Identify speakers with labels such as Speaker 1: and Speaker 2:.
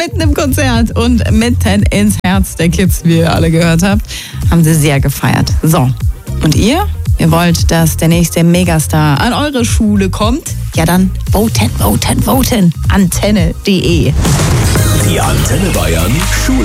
Speaker 1: mitten im Konzert und mitten ins Herz der Kids, wie ihr alle gehört habt, haben sie sehr gefeiert. So, und ihr? Ihr wollt, dass der nächste Megastar an eure Schule kommt? Ja, dann voten. Antenne.de.
Speaker 2: Die Antenne Bayern Schule.